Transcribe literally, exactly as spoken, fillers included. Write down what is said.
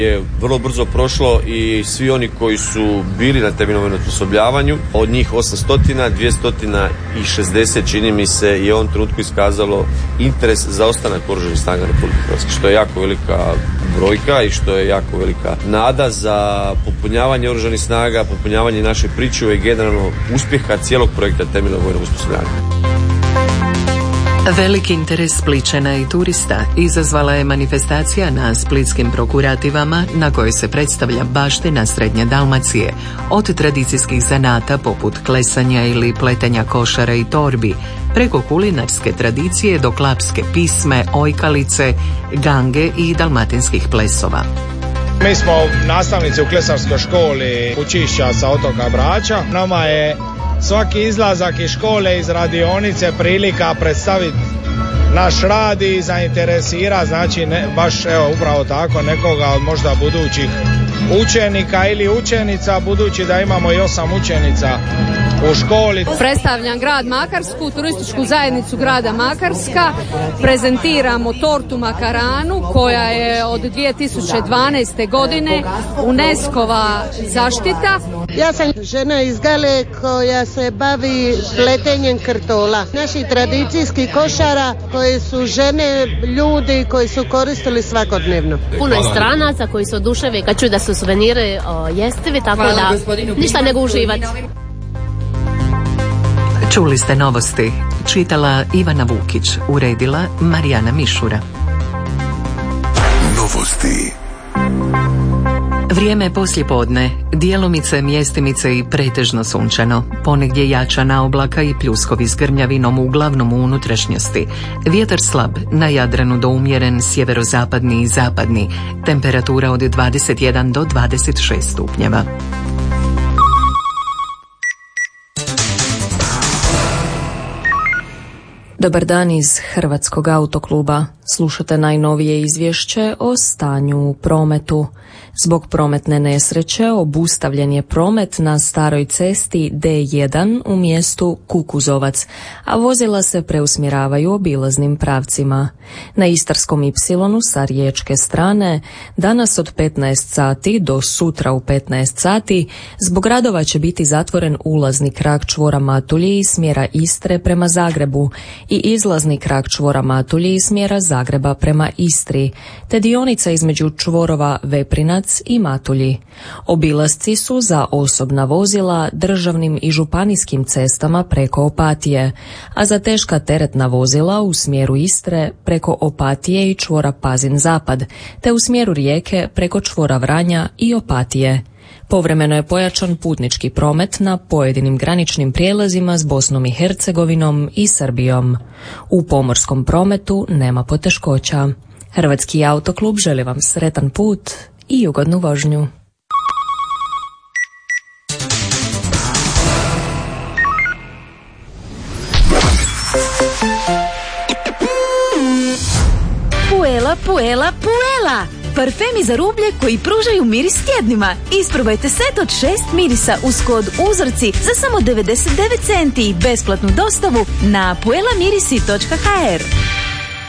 je vrlo brzo prošlo i svi oni koji su bili na temeljnom vojnom osposobljavanju, od njih osamsto, dvjesto šezdeset čini mi se je u ovom trenutku iskazalo interes za ostanak Oružanih snaga Republike Hrvatske, što je jako velika brojka i što je jako velika nada za popunjavanje Oružanih snaga, popunjavanje naše pričuve i generalno uspjeha cijelog projekta temeljnog vojnog osposobljavanja. Veliki interes Splićana i turista izazvala je manifestacija na splitskim prokurativama na kojoj se predstavlja baština Srednje Dalmacije, od tradicijskih zanata poput klesanja ili pletenja košara i torbi, preko kulinarske tradicije do klapske pisme, ojkalice, gange i dalmatinskih plesova. Mi smo nastavnici u klesarskoj školi Učišća sa otoka Brača. Nama je svaki izlazak iz škole, iz radionice prilika predstaviti naš rad i zainteresira, znači ne, baš evo upravo tako nekoga od možda budućih učenika ili učenica, budući da imamo i osam učenica u školi. Predstavljam grad Makarsku, turističku zajednicu grada Makarska, prezentiramo tortu makaranu koja je od dvije tisuće dvanaeste godine UNESCO-va zaštita. Ja sam žena iz Gale koja se bavi pletenjem krtola. Naših tradicijskih košara koje su žene, ljudi koji su koristili svakodnevno. Puno je stranaca koji se oduševe kad čuju da su suveniri o, jestivi, tako Hvala, da ništa nego uživati. Čuli ste novosti. Čitala Ivana Vukić, uredila Marijana Mišura. Novosti. Vrijeme je poslijepodne, djelomice, mjestimice i pretežno sunčano. Ponegdje jačana oblaka i pljuskovi s grmljavinom uglavnom u unutrašnjosti. Vjetar slab, na Jadranu do umjeren sjeverozapadni i zapadni. Temperatura od dvadeset jedan do dvadeset šest stupnjeva. Dobar dan iz Hrvatskog autokluba. Slušate najnovije izvješće o stanju u prometu. Zbog prometne nesreće obustavljen je promet na staroj cesti D jedan u mjestu Kukuzovac, a vozila se preusmjeravaju obilaznim pravcima. Na Istarskom ipsilonu sa riječke strane danas od petnaest sati do sutra u petnaest sati zbog radova će biti zatvoren ulazni krak čvora Matulji iz smjera Istre prema Zagrebu i izlazni krak čvora Matulji iz smjera Zagreba prema Istri, te dionica između čvorova Veprinac i Matulji. Obilasci su za osobna vozila državnim i županijskim cestama preko Opatije, a za teška teretna vozila u smjeru Istre preko Opatije i čvora Pazin-Zapad, te u smjeru Rijeke preko čvora Vranja i Opatije. Povremeno je pojačan putnički promet na pojedinim graničnim prijelazima s Bosnom i Hercegovinom i Srbijom. U pomorskom prometu nema poteškoća. Hrvatski autoklub želi vam sretan put i ugodnu vožnju. Puela, puela, puela! Parfemi za rublje koji pružaju miris tjednima. Isprobajte set od šest mirisa uz kod uzorci za samo devedeset devet centi i besplatnu dostavu na puela mirisi točka ha er.